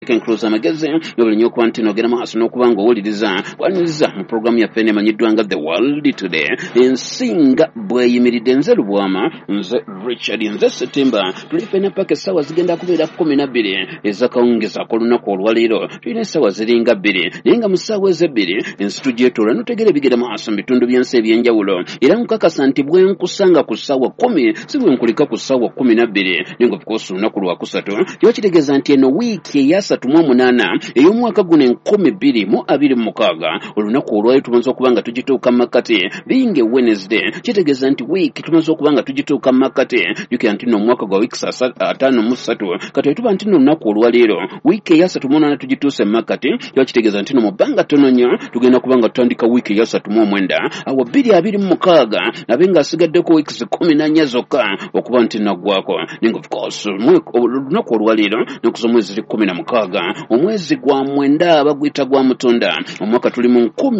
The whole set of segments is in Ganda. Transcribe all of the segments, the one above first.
Cruise magazine yobuli nyo kwantino gena maaso n'okubanga owuliriza kwaniriza mu programu yaffe emanyiddwa nga The World Today ensinga bweyimiridde nze Lubwama nze Richard nze September tuli fena paka essaawa zigenda kubeera 12 ezakawungeza k'olunaku olwaleero tulina essaawa ziringa 2 naye nga mu ssaawa ezo 2 ensi tugyetoola notegera ebigenda maaso mu bitundu by'ensi eby'enjawulo era nkakasa nti bwenkusanga ku ssaawa 10 si bwenkulika ku ssaawa 12 naye nga bikosa olunaku lwakusatu kiba kitegeeza nti eno wiiki eyasatu mu 8 ey'omwaka guno 2026 olunaku olwali tumaze okuba nga tugituuka makati being Wednesday kitegeeza nti wiiki tumaze okuba nga tugituuka makati jukira nti omwaka gwa wiiki 53 kati tuba nti olunaku olwaleero wiiki eyasatu mu 8 tugituuse makati kiba kitegeeza nti mu bbanga tono nnyo tugenda kuba nga tutandika wiiki eyasatu mu 9 awo 2026 nabe nga asigaddeko wiiki 14 zokka okuba nti naggwako ninga of course olunaku olwaleero nakuza omwezi 16 omwezi gwa 9 baguyita gwa Mutunda omwaka tuli mu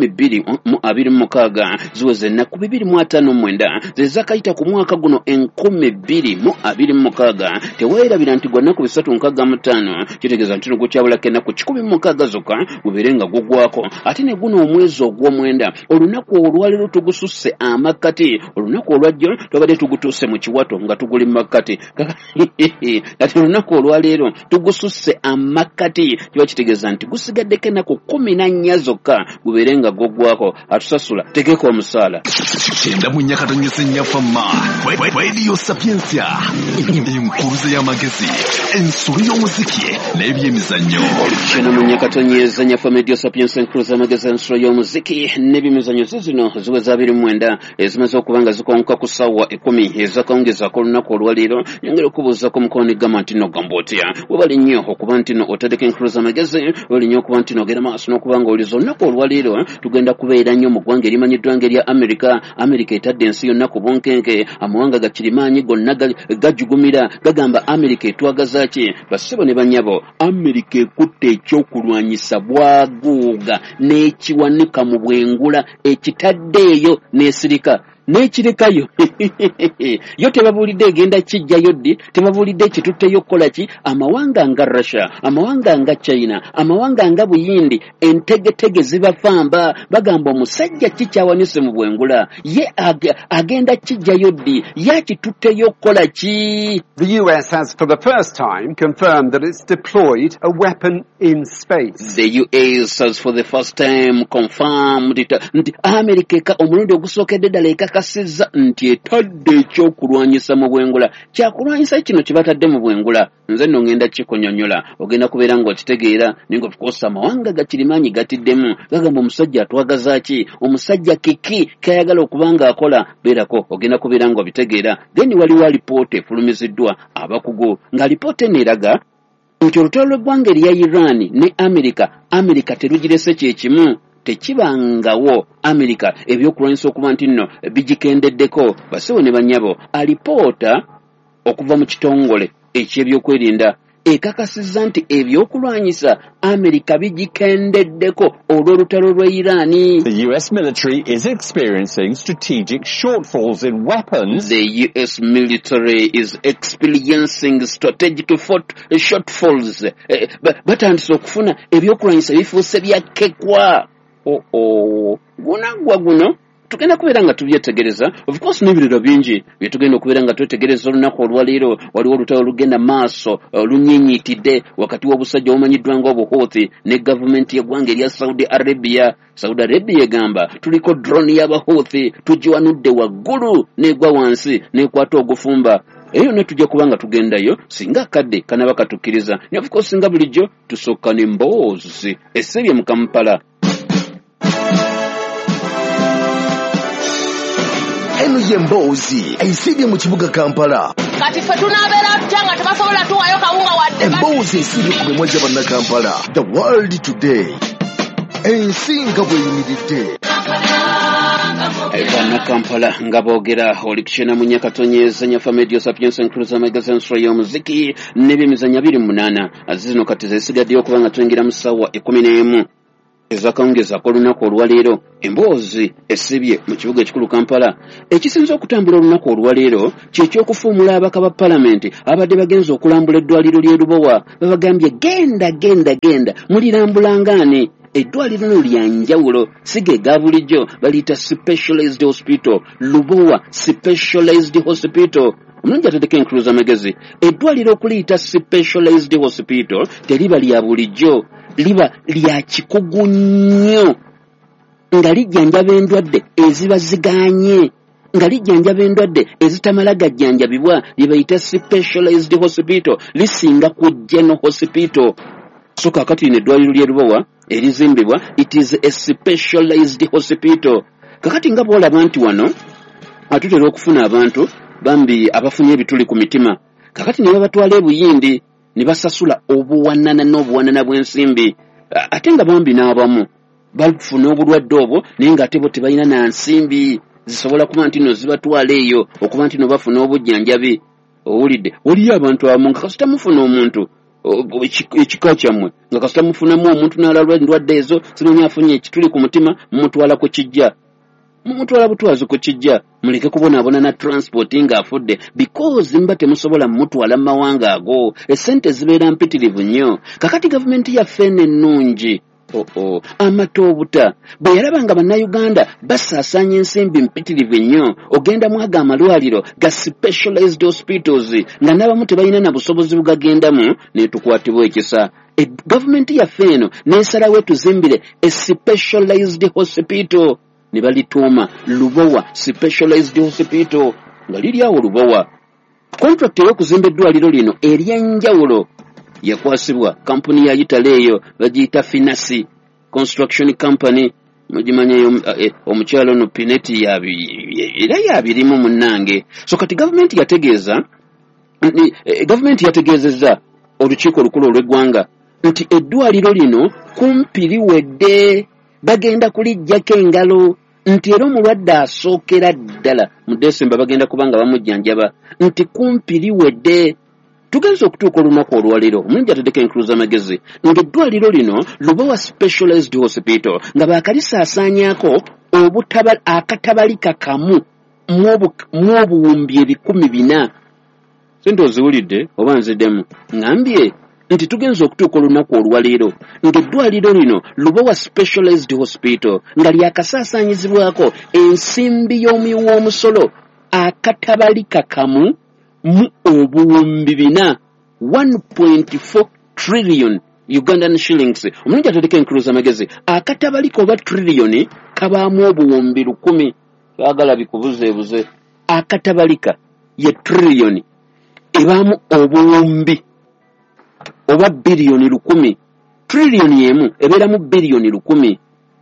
2026 ziweze ennaku 259 zezakayita ku mwaka guno 2026 teweerabira nti gwa nnaku 365 kitegeeza nti gukyabulako ennaku 16 zokka gubeere nga gugwako ate ne guno omwezi ogw'omwenda olunaku olwaleero tugususse amakati olunaku olwajjo twabadde tugutuuse mu kiwato nga tuguli makati kati olunaku olwaleero tugususse amakati kiba kitegeeza nti gusigaddeko ennaku 14 zokka gubeere nga gogwako atusasula tegeeko omusaala kyenda mu nyakatonyesa ennyafamma Radio Sapiensia enkuruze y'amagezi ensolo y'omuziki n'ebyemizannyo kyenda mu nyakatonyesa ennyafamma Radio Sapiensia enkuruze y'amagezi ensolo y'omuziki n'ebyemizannyo zino ziweza 29 ezimaze okuba nga zikonka ku ssaawa 10 ezakawungezaako olunaku olwaleero nyongera okubuuzako mukono negamba nti no gamba otya webali nnyo okuba nti no otadeko enkuruze amagezi webali nnyo okuba nti nogenda maaso n'okuba nga oliza olunaku olwaleero tugenda kubeera nnyo mu ggwanga erimanyiddwa ng'erya Amerika etadde ensi yonna ku bunkenke amawanga gakirimaanyi gonna gajugumira gagamba Amerika etwagaza ki bassebo ne bannyabo Amerika ekutte ekyokulwanyisa bwaguuga n'ekiwanika mu bwengula ekitaddeeyo n'esirika n'ekirekayo yo tebabuulidde egenda kijjayo ddi tebabuulidde ekitutteyo kukola ki amawanga nga Russia amawanga nga China amawanga nga Buyindi entegetege zibafamba bagamba omusajja kikyawanise mu bwengula ye agenda kijjayo ddi yakitutteyo kukola ki. The US has for the first time confirmed that it's deployed a weapon in space. The US has for the first time confirmed nti Amerika omulundi ogusookedde ddala ekakasizza nti etadde ekyokulwanyisa mu bwengula kyakulwanyisa kino kye batadde mu bwengula nze nno ngenda kikunyonnyola ogenda kubeera ng'okitegeera ninga ofcourse amawanga gakirimaanyi gatiddemu gagamba omusajja atwagaza ki omusajja kiki kayagala okuba ng'akola beerako ogenda kubeera ng'obitegeera then waliwo alipoota efulumiziddwa abakugu nga alipoota eneeraga nti olutalo lw'eggwanga erya Iran ne Amerika terugirese kyekimu tekibangawo Amerika ebyokulwanyisa okuba nti nno bigikendeddeko basewo ne bannyabo alipoota okuva mu kitongole eky'ebyokwerinda ekakasizza nti ebyokulwanyisa Amerika bigikendeddeko olw'olutalo lwa Irani. The US military is experiencing strategic shortfalls in weapons. The US military is experiencing strategic shortfalls. Batandise okufuna ebyokulwanyisa bifuuse byakekwa. Guno tugenda kubeera nga tubyetegereza of course n'ebiriro bingi byetugenda okubeera nga twetegereza olunaku olwaleero waliwo olutalo lugenda maaso lunyinyitidde wakati w'obusajja obumanyiddwa ng'obuhouthi ne gavumenti y'eggwanga erya Saudi Arabia egamba tuliko drone y'abahouthi tugiwanudde waggulu n'egwa wansi n'ekwata ogufumba eyo ne tujja kuba nga tugendayo singa kadde kanaba katukkiriza ne of course singa bulijjo tusooka n'emboozi esebye mu Kampala. eno y'emboozi esibye mu kibuga Kampala kati ffe tunaabeera tutya nga tebasobola tuwayo kawunga wadde emboozi esibye ku mimwa gy'Abannakampala. The World Today ensinga bweyimiridde Bannakampala nga boogera oli kukyena mu nyakatonyeza nyafa Radio Sapiensia enkuruze amagezi ensolo y'omuziki n'ebyemizannyo 28 zino kati zesigaddeyo okuba nga twingira mu ssaawa 11 ezakawungezaako olunaku olwaleero emboozi esibye mu kibuga ekikulu Kampala. Ekisinza okutambula olunaku olwaleero kyekyokufuumula abaka ba palamenti abadde bagenza okulambula eddwaliro ly'e Lubowa. Babagambye genda mulirambulangaani. Eddwaliro lino lya njawulo, sige ga bulijjo, baliyita Specialized Hospital, Lubowa Specialized Hospital. Omulungi atadeko enkuluza amagezi. Eddwaliro okuliyita Specialized Hospital teriba lya bulijjo, liba lya kikugu nnyo, nga lijjanjaba endwadde eziba ziganye, nga lijjanjaba endwadde ezitamala gajjanjabibwa, lye bayita Specialized Hospital, lisinga ku General Hospital. So kakati eddwaliro ly'e Lubowa erizimbibwa, it is a Specialized Hospital. Kakati nga bw'olaba nti wano atutera okufuna abantu bambi abafunye ebituli ku mitima. Kakati ne babatwala e Buyindi ne basasula obuwanana n'obuwanana bw'ensimbi, ate nga bambi n'abamu bafuna obulwadde obwo naye ng'ate bo tebalina na nsimbi zisobola kuba nti no zibatwala eyo okuba nti no bafuna obujjanjabi. Owulidde, waliyo abantu abamu nga kasita mufuna omuntu ekika kyammwe nga kasita mufunamu omuntu n'alalwa endwadde ezo zinonya afunye ekituli ku mutima, mumutwala ku kijja, mumutwala butwazi ku kijja, muleke kubonaabona na transport ng'afudde because mba temusobola mumutwala mu mawanga ago, essente zibeera mpitirivu nnyo. Kakati gavumenti yaffe ennungi amatobuta bwe yalaba nga bannayuganda basaasaanya ensimbi mpitirivu ennyo, ogenda mu ago amalwaliro ga Specialized Hospitals nga n'abamu tebalina na busobozi bugagendamu, netukwatibwa ekisa. Gavumenti yaffe eno n'esalawo etuzimbire a Specialized Hospital, ne balituuma Lubowa Specialized Hospital nga liri awo Lubowa. Contract ey'okuzimba eddwaliro lino ery'enjawulo yakwasibwa kampuni ya Italy eyo bagiyita Finasi Construction Company. Mugimanyi omukyalo no Pineti era yabirimu munnange. So kati gavumenti yategeezezza olukiiko olukulu olw'eggwanga nti eddwaliro lino kumpi liwedde, bagenda kulijjako engalo, nti era omulwadde asookera ddala mu Desemba bagenda kubanga bamujjanjaba, nti kumpi liwedde. Tugenza okutuuka olunaku olwaleero, omulungi ataddeko enkuluza amagezi ng'eddwaliro lino Lubowa Specialized Hospital nga baakalisaasaanyaako akatabalika kamu mu obuwumbi 400. Sente oziwulidde oba nziddemu? Ngambye nti tugenza okutuuka olunaku olwaleero ng'eddwaliro lino Lubowa Specialized Hospital nga lyakasaasaanyizibwako ensimbi y'omusolo akatabalika kamu mu obuwumbi 4, 1.4 trillion Ugandan shillings. Omulungi atadeko enkuluza amagezi, akatabalika oba trillion kabaamu obuwumbi 10. Twagala bikubuzeebuze. Akatabalika ye trillion ebaamu obuwumbi oba billion 10. Trillion yemu ebeeramu billion 10.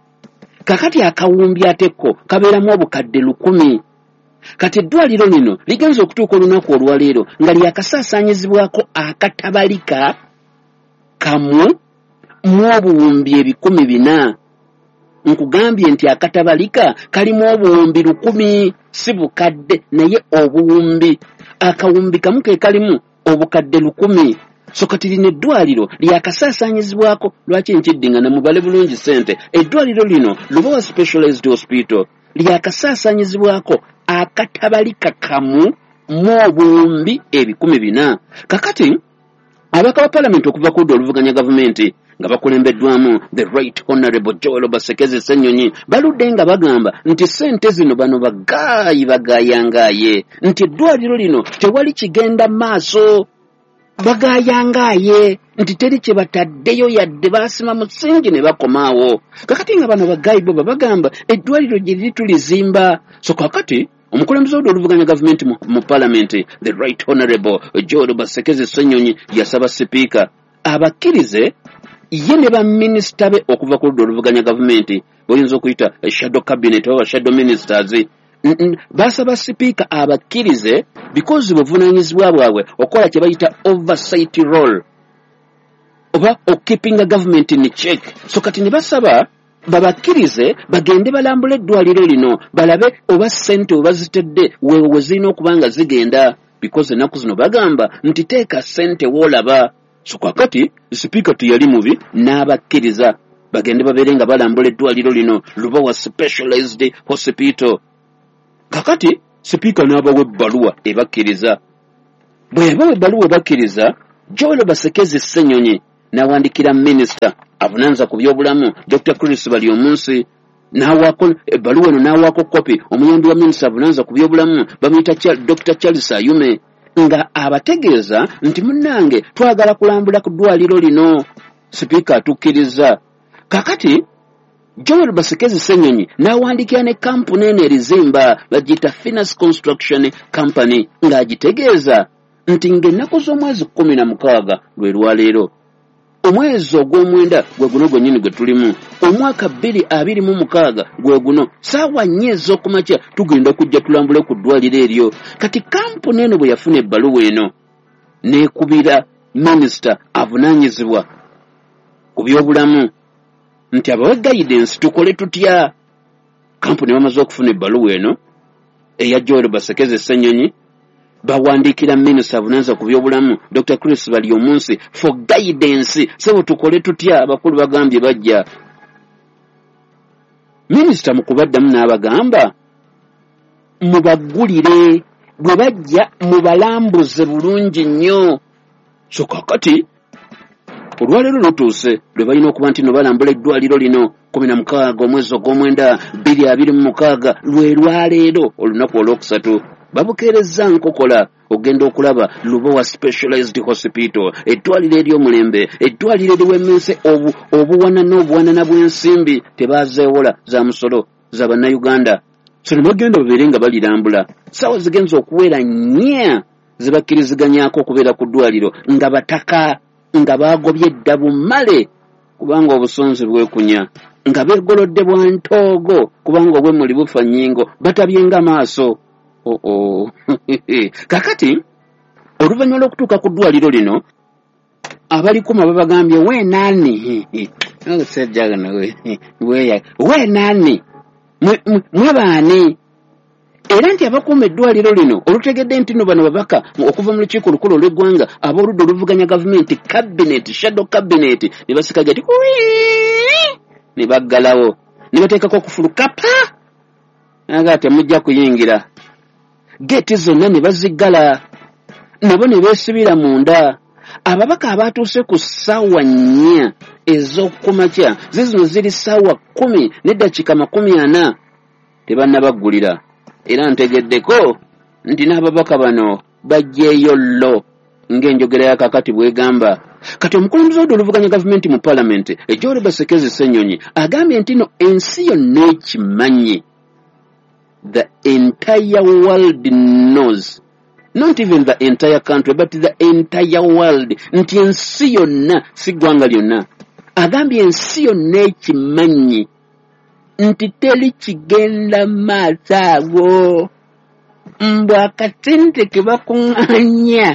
Kakati akawumbi ateko kabeeramu obukadde 10. Kati eddwaliro lino ligenza okutuuka olunaku olwaleero nga lyakasaasaanyizibwako akatabalika kamu mu obuwumbi 400. Nkugambye nti akatabalika kalimu obuwumbi 10, si bukadde naye obuwumbi. Akawumbi kamu ke kalimu obukadde 10. So kati lino eddwaliro lyakasaasaanyizibwako, lwaki nkiddinga na mubale bulungi sente, eddwaliro lino Lubowa Specialized Hospital lyakasaasaanyizibwako akatabalika kamu mu obuwumbi 400. Kakati abaka ba palamenti okuva ku oluvuganya gavumenti nga bakulembeddwamu the Right Honorable Joel Basekeze Ssenyonyi baludde nga bagamba nti sente zino bano bagayangaye, nti eddwaliro lino tewali kigenda maaso, bagayangaye, nti teri kye bataddeyo yadde baasima musingi ne bakomaawo. Kakati nga bano bagayi bo bagamba eddwaliro gye liri tulizimba. So kakati omukulembeze oluvuganya gavumenti mu palamenti the Right Honorable Joel Basekeze Ssenyonyi yasaba sipiika abakkirize ye ne baminisita be okuva ku oluvuganya gavumenti boyinza okuyita shadow cabinet oba shadow ministers. Basaba sipiika abakkirize because buvunaanyizibwa bwabwe okola kye bayita oversight role oba keeping a government in check. So kati ne basaba babakkirize bagende balambula eddwaliro lino balabe oba ssente oba zitedde wewe zirina okuba nga zigenda, because ennaku zino bagamba nti teeka ssente woolaba. So kakati sipiika teyali mubi n'abakkiriza bagende babeere nga balambula eddwaliro lino Lubowa Specialized Hospital. Kakati sipiika n'abawa ebbaluwa ebakkiriza. Bwe yabawa ebbaluwa ebakkiriza, Joel Basekezi Ssenyonyi n'awandikira minisita avunanza ku byobulamu Dr. Chris Balyomunsi n'awaako ebbaluwa eno n'awaako kopi omuyambi wa minisita avunanza ku byobulamu bamuyita Dr. Charles Ayume nga abategeeza nti munnange twagala kulambula ku ddwaliro lino. Sipiika atukkiriza. Kakati Joel Basekezi Ssenyonyi n'awandikira ne kampuni eno erizimba bagiyita Finas Construction Company ng'agitegeeza nti ng'ennaku z'omwezi 16 lwe lwaleero, omwezi ogw'omwenda gwe guno gwennyini gwe tulimu, omwaka 2026 gwe guno, ssaawa 4 ez'okumakya tugenda kujja tulambule ku ddwaliro eryo. Kati kampuni eno bwe yafuna ebbaluwa eno n'ekubira minisita avunaanyizibwa ku byobulamu nti abawe guidance tukole tutya. Kampuni bamaze okufuna ebbaluwa eno eya Joel Basekezi Ssenyonyi bawandiikira minisita avunanza ku byobulamu Dr. Chris Balyomunsi for guidance, sebo tukole tutya. Abakulu bagambye bajja. Minisita mu kubaddamu n'abagamba mubagulire, bwe bajja mubalambuze bulungi nnyo. So kakati olwaleero lutuuse lwe balina okuba nti no balambula eddwaliro lino 16 omwezi ogw'omwenda 2026 lwe lwaleero olunaku olwokusatu. Babukeereza nkokola ogenda okulaba Lubowa Specialized Hospital, eddwaliro ery'omulembe, eddwaliro eriwemense obuwana n'obuwanana bw'ensimbi tebaazeewola za musolo za bannayuganda. So ne bagenda babeere nga balirambula ssaawa zigenza okuwera 4 zibakkiriziganyako okubeera ku ddwaliro nga bataka nga baagobye eddabu male kubanga obusonzi bwekunya, nga beegolodde bwa ntoogo kubanga obwemuli bufa nnyingo, batabyenga maaso. Kakati oluvannyuma lw'okutuuka ku ddwaliro lino abalikuma babagambye weenaani weenaani mwe baani, era nti abakuuma eddwaliro lino olutegedde nti no bano babaka okuva mu lukiiko olukulu olw'eggwanga ab'oludda oluvuganya gavumenti cabinet, shadow cabinet, ne basikaga ti ne baggalawo ne bateekako okufulukapa naga temujja kuyingira. Geeti zonna ne baziggala, nabo ne beesibira munda. Ababaka abatuuse ku ssaawa 4 ez'okumakya zizino ziri ssaawa 10 n'eddakiika 40 tebannabaggulira, era ntegeddeko nti n'ababaka bano bajjeeyo lo ng'enjogera ya kakati bw'egamba. Kati omukulembeze oluvuganya gavumenti mu palamenti Joel Basekezi Ssenyonyi agambye nti no ensi yonna ekimanyi, the entire world knows, not even the entire country but the entire world, nti ensi yonna si ggwanga lyonna, agambye ensi yonna ekimanyi nti teri kigenda maaso ago mbu akasente ke bakuŋŋaanya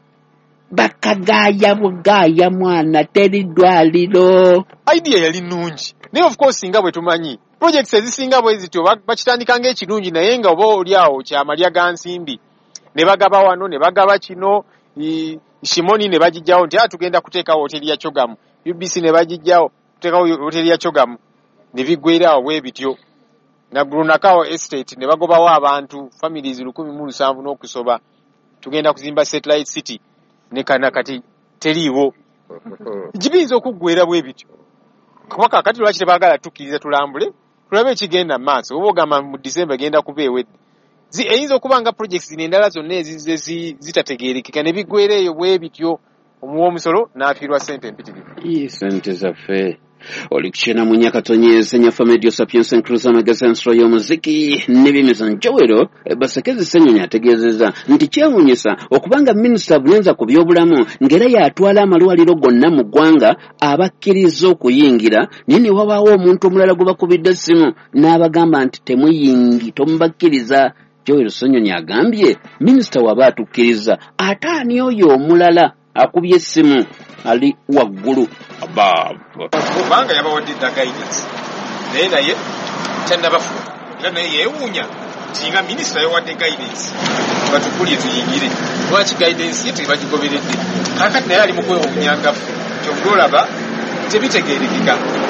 bakagaaya bugaaya mwana teri ddwaliro. Idea yali nnungi naye of course nga bwe tumanyi projects ezisinga bwe zityo bakitandika ng'ekirungi naye nga oba oli awo kyamalya ga nsimbi ne bagaba wano ne bagaba kino Shimoni ne bagijjawo nti tugenda kuteekawo hoteli ya Kyogamu, UBC ne bagijjawo kuteekawo hoteli ya Kyogamu ne biggweerawo bwe bityo na Grunakawo Estate ne bagobawo abantu families 1,700 n'okusoba tugenda kuzimba satellite city ne kana kati teriiwo gibinza okuggweera bwe bityo. Kubaka kati lwaki tebaagala tukkiriza tulambule tulabe ekigenda mu maaso. Oba ogamba mu December genda kuba ewedde eyinza okuba nga projects n'endala zonna ezize zitategeerekeka ne biggweera eyo bwe bityo, omuwa omusolo n'afiirwa ssente empitirivu. Ssente zaffe oli kukyena mu Nyakatonye Nyafa Media Sapiens Encruza Magazine Nsolo y'omuziki n'ebyemizannyo. Joel Basekezi Ssenyonyi ategeezezza nti kyewuunyisa okubanga minisita Bulenza ku byobulamu ng'era yatwala amalwaliro gonna mu ggwanga abakkiriza okuyingira, naye ne wabaawo omuntu omulala gwe bakubidde essimu n'abagamba nti temuyingi tomubakkiriza. Joel Ssenyonyi agambye minisita waba atukkiriza ate ani oyo omulala akubye essimu ali waggulu above. Kubanga yabawadde dda guidance naye tannabafuga era naye yeewuunya nti nga minisita yawadde guidance batukulye tuyingire, lwaki guidance ye tebagigoberedde? Kakati naye ali mu kwewuunyangafu kyobulolaba tebitegeerekeka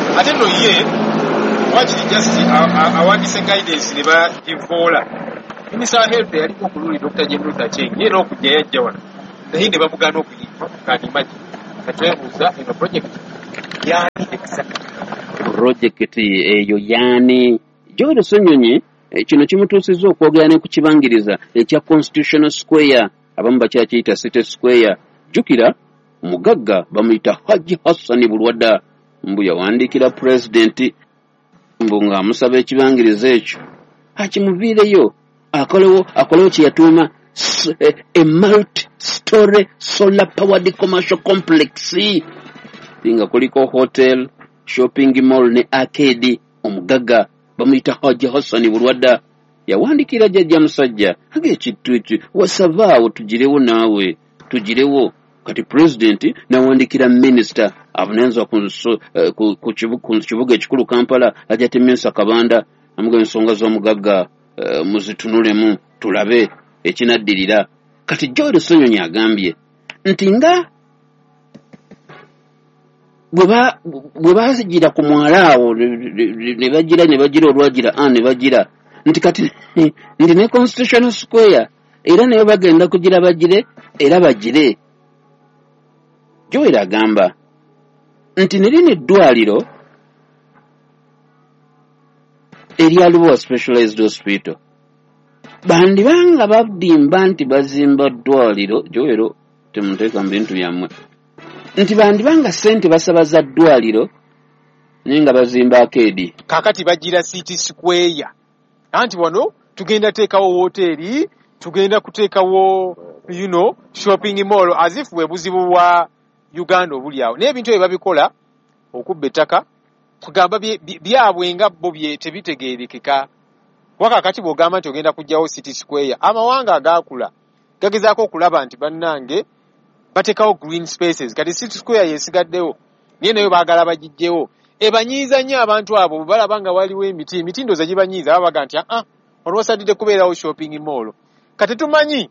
ate no ye wakiri just awandise guidance ne bagivoola Minister of Health yaliko okululi Dr. Jemruta Cheng ye n'okujja yajja wano naye ne bamugaana okuyitwa kandimaji katwebuuza eno project yaani exactly project eyo yaani Joel Ssenyonyi kino kimutuusizza okwogera ne ku kibangiriza ekya Constitutional Square abamu bakyakiyita City Square. Jjukira mugagga bamuyita Haji Hassan Bulwadda mbu yawandiikira President mbu ng'amusaba ekibangiriza ekyo akimuviireyo akolewo kye yatuuma a multi-story solar powered commercial complex nga kuliko hotel, shopping mall ne arcade. Omugagga bamuyita Haji Hassan Bulwadda yawandikira jjajja musajja ag'ekintu ekyo wasavaawo tugirewo naawe tugirewo. Kati President nawandikira Minister avunanyizibwa ku kibuga ekikulu Kampala Hajati Mensa Kabanda amugamba ensonga z'omugagga muzitunulemu tulabe ekinaddirira. Kati Joel Ssenyonyi agambye nti nga bwe bazigira ku mwalaawo ne bagira olwagira ne bagira nti kati ndi ne Constitutional Square era nayo bagenda kugira bagire era bagire. Joel agamba nti ne lino eddwaliro erya Lubowa Specialized Hospital bandibanga badimba nti bazimba ddwaliro Joel temuteeka mu bintu byammwe nti bandibanga ssente basaba za ddwaliro naye nga bazimba arcade. Kaakati bagira City Square anti wano tugenda teekawo woteeri tugenda kuteekawo shopping mall as if bwe buzibu bwa Uganda obuli awo n'ebintu ebyo babikola okubba ettaka kugamba byabwe nga bo tebitegeerekeka. Wakakati bw'ogamba nti ogenda kujjawo City Square amawanga agaakula gagezaako okulaba nti bannange bateekawo green spaces. Kati City Square yesigaddewo naye nayo baagala bagijjewo ebanyiiza nnyo abantu abo balaba nga waliwo emiti ndooza gibanyiiza babaga nti olwosadde kubeerawo shopping mall. Kati tumanyi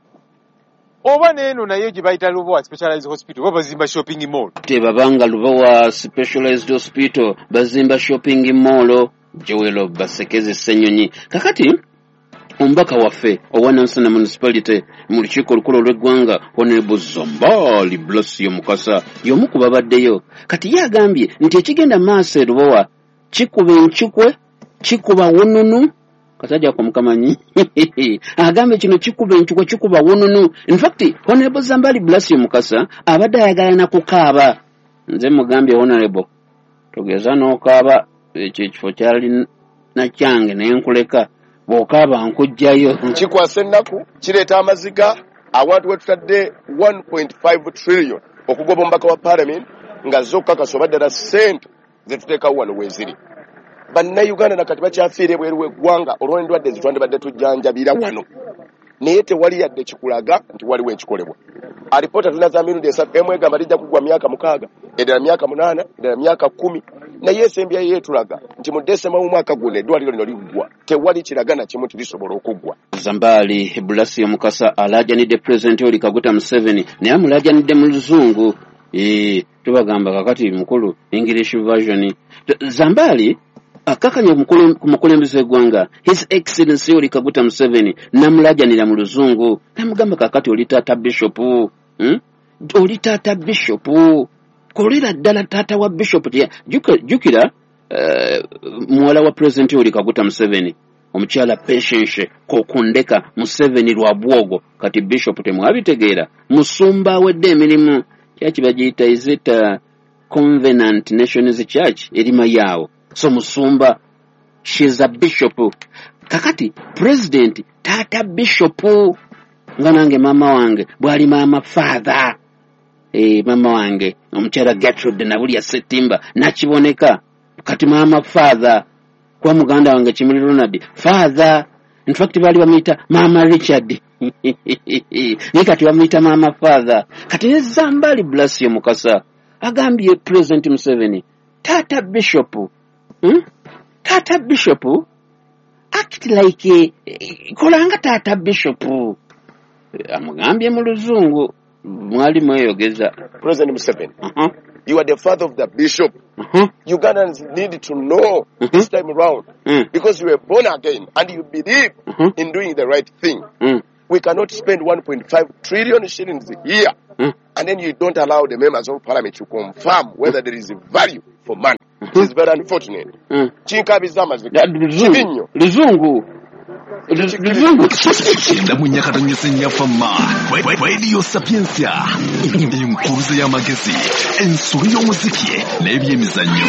oba neeno naye gye bayita Lubowa Specialized Hospital oba bazimba shopping mall tebabanga Lubowa Specialized Hospital bazimba shopping mall. Joel Basekeze Ssenyonyi kakati omubaka waffe owa Nansana Municipality mu lukiiko olukulu olw'eggwanga Honorable Zambali Blasio Mukasa y'omu ku babaddeyo. Kati ye agambye nti ekigenda maaso Lubowa kikuba enkikwe kikuba wununu katajja ku mukamanyi agambye kino kikuba enkikwe kikuba wununu. In fact Honorable Zambali Blasio Mukasa abadde ayagala na kukaaba. Nze mugambye Honorable togeza n'okaaba ekifo kyali nakyange naye nkuleka bw'okaaba nkujjayo. Kikwasa ennaku kireeta amaziga awantu we tutadde 1.5 trillion okugoba omubaka wa Parliament nga zokakasa oba ddala ssente ze tuteekawo wano weeziri. Bannayuganda nakati bakyafiira ebweru w'eggwanga olw'endwadde zitwandibadde tujjanjabira wano naye tewali yadde kikulaga nti waliwo ekikolebwa. Alipoota tulina za mirundi esatu emu egamba lijja kugwa myaka 6 eddala myaka 8 eddala myaka 10 naye esembya yeetulaga nti mu Desemba mu mwaka guno eddwaliro lino liggwa tewali kiragana kimu tilisobola okuggwa. Zambali Blasio Mukasa alaajanidde President Yoweri Kaguta Museveni naye amulaajanidde mu luzungu. Tubagamba kakati mukulu English version. Zambali akakanya ku mukulembeze w'eggwanga His Excellency Yoweri Kaguta Museveni namulaajanira mu luzungu namugamba kakati oli taata Bishop oli taata Bishop kolera ddala taata wa Bishop. Jjukira muwala wa President Yoweri Kaguta Museveni omukyala Patience Kokundeka Museveni lwa bwogo kati Bishop temwabitegeera musumba awedde emirimu kyaki bagiyita izita Covenant Nations Church erima yaawo so musumba she's a bishop. Kakati President taata Bishop nga nange mama wange bwali mama father mama wange omukyala Gertrude Nabulya Ssettimba nakiboneka kati mama father kwa muganda wange Kimuli Ronald father. In fact bali bamuyita mama Richard ni kati bamuyita mama father. Kati ne Zambali Blasio Mukasa agambye President Museveni taata Bishop Tata Bishop act like kolanga Tata Bishop amugambye mu luzungu mwali mweyogeza. President Museveni, you are the father of the bishop. Ugandans need to know this time around because you were born again and you believe in doing the right thing. We cannot spend 1.5 trillion shillings here and then you don't allow the members of parliament to confirm whether there is a value for money. It is very unfortunate. Luzungu. Kenda munyakata nyesenya fama Radio Sapiensia Inkuruzo ya magezi Ensuri y'omuziki n'ebyemizannyo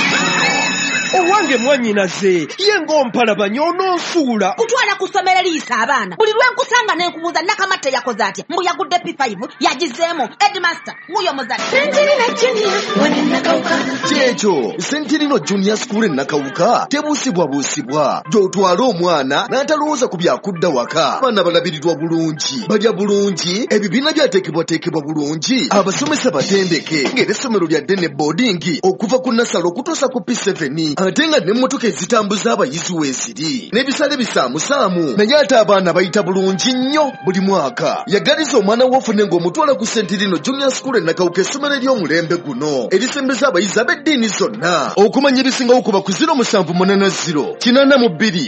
Owange mwanyinaze yengo mpala banyono nsuula kutwala kusomera liisa abaana buli lwenkusanga n'enkubuuza nakamate yakoze atya mbu yagudde P5 yagizeemu headmaster wuyo muzadde Sentinino Junior wanenakawuka kyekyo Sentinino Junior School ennakawuka tebuusibwa gy'otwala omwana n'atalowooza ku byakudda waka baana balabirirwa bulungi balya bulungi ebibiina byateekebwateekebwa bulungi abasomesa batendeke ng'era essomero lya ddene boarding okuva ku nasalo okutuusa ku P7 ate nga n'emmotoka ezitambuza abayizi weeziri n'ebisale bisaamusaamu naye ate abaana bayita bulungi nnyo buli mwaka yagaliza omwana w'ofune ng'omutwala ku Sentinino Junior School ennakawuka essomero ery'omulembe guno erisembeza abayizi ab'eddiini zonna okumanya ebisingawo kuba ku 0780 842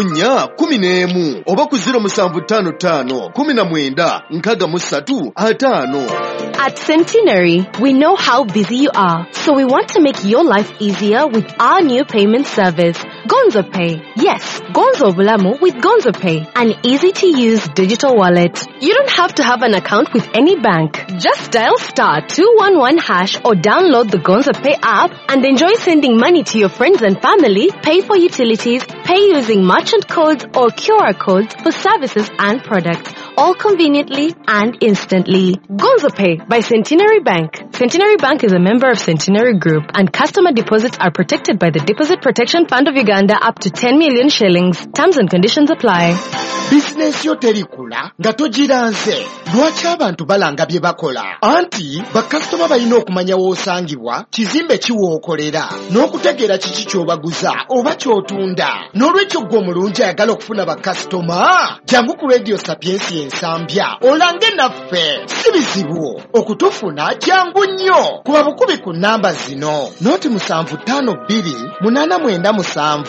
44 oba ku 0755 19 63 5. At Centenary, we know how busy you are, so we want to make your life easier with our new payment service, Gonzo Pay. Yes, Gonzo Bulamu with Gonzo Pay, an easy-to-use digital wallet. You don't have to have an account with any bank. Just dial *211# or download the Gonzo Pay app and enjoy sending money to your friends and family, pay for utilities, pay using merchant codes or QR codes for services and products, all conveniently and instantly. Gonzo Pay by Centenary Bank. Centenary Bank is a member of Centenary Group, and customer deposits are protected by the Deposit Protection Fund of Uganda up to 10 million shillings. Terms and conditions apply. Business yo terikula nga togiranze lwaki abantu balanga bye bakola anti bakasitoma balina okumanya w'osangibwa kizimbe kiwookolera n'okutegeera kiki ky'obaguza oba ky'otunda n'olwekyo gwe omulungi ayagala okufuna bakasitoma jangu ku Radio Sapiensi ensambya olange naffe si bizibu okutufuna jangu nnyo kuba bukubi ku namba zino noti 752 897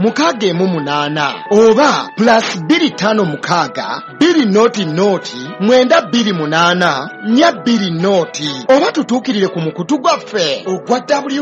618 oba +25 mukaaga 2 noti 928 2 noti oba tutuukirire ku mukutu gwaffe ogwa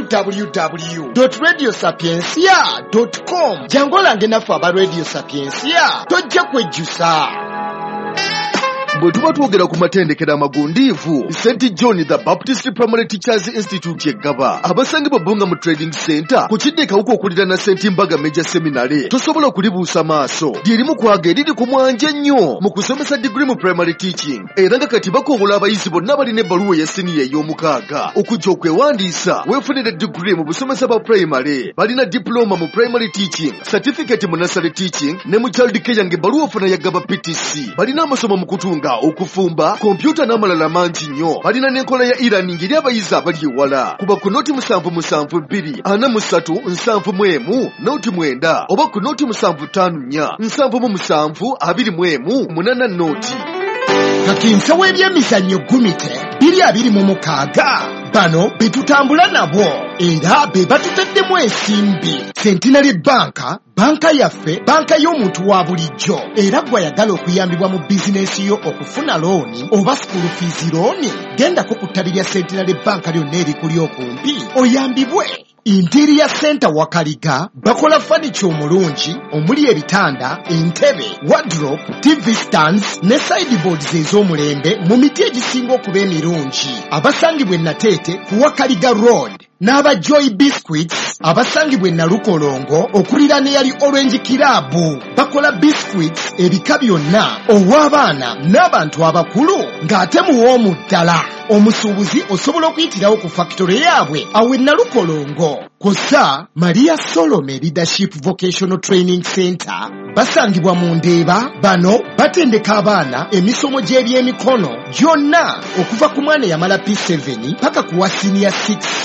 www.radiosapiensia.com jangu olange naffe aba Radio Sapiensia tojja kwejjusa. bwe tuba twogera ku matendekero amagundiivu St. John the Baptist Primary Teachers Institute eggaba abasangibwa Bunga mu Trading Center ku kiddekawuka okulira na St. Mbaga Major Seminary tosobola okulibuusa maaso lyerimu kwaga eriri ku mwanje nnyo mu kusomesa degree mu primary teaching era nga kati bakobola abayizi bonna balina ebbaluwa ya siniya ey'omukaaga okujja okwewandiisa weefunire degree mu busomesa bwa primary balina diploma mu primary teaching certificate mu nursery teaching ne mu child care ng'ebbaluwa ofuna yaggaba PTC balina amasomo mu kutunga okufumba kompyuta n'amalala mangi nnyo balina n'enkola ya e-learning eri abayizi abali ewala kuba ku noti 772 43 71 noti 9 oba ku noti 754 77 21 8 noti kakinsa w'ebyemizannyo gumite 226 bano betutambula nabo era be batuteddemu ensimbi Centenary Banka banka yaffe banka y'omuntu wa bulijjo era gwayagala okuyambibwa mu bizinesi yo okufuna looni oba school fees looni gendako ku ttabi lya Centenary Banka lyonna erikuli okumpi oyambibwe. Interior Center Wakaliga bakola furniture omulungi omuli ebitanda entebe wardrobe TV stands ne sideboards ez'omulembe mu miti egisinga okuba emirungi abasangibwa Nateete ku Wakaliga Road n'aba Joy Biscuits abasangibwa e Nalukolongo okulira ne yali Orange Kirabu bakola biscuits ebika byonna ow'abaana n'abantu abakulu ng'ate muwoomu ddala omusuubuzi osobola okuyitirawo ku factory yaabwe awe Nalukolongo kosa Maria Solome Leadership Vocational Training Center basangibwa mu Ndeeba bano batendeka abaana emisomo gy'ebyemikono gyonna okuva ku mwana yamala P7 paka ku wa senior 6 kosa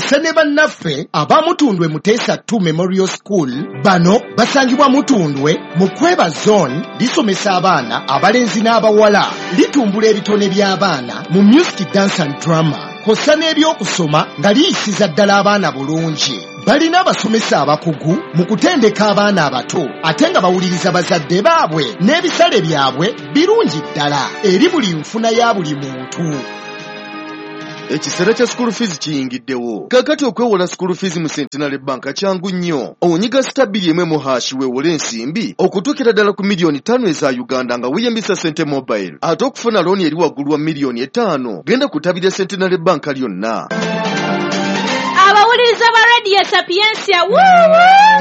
kw'ossa ne bannaffe abamutundwe Muteesa 2 Memorial School. Bano basangibwa Mutundwe mu Kweba Zone, lisomesa abaana abalenzi n'abawala, litumbula ebitone by'abaana mu music, dance and drama, kw'ossa n'ebyokusoma nga liyisiza ddala abaana bulungi. Balina abasomesa abakugu mu kutendeka abaana abato ate nga bawuliriza bazadde baabwe n'ebisale byabwe birungi ddala eri buli nfuna ya buli muntu. Ekiseera kya school fees kiyingiddewo. Kakati okwewola school fees mu Centenary Bank kyangu nnyo. Onyiga *1 weewole ensimbi okutuukira ddala ku miliyoni 5 eza Uganda nga weeyambisa Sente Mobile. Ate okufuna looni eri waggulu wa miliyoni 5 genda kutabira Centenary Bank lyonna. Abawuliriza ba Radio Sapientia, woo!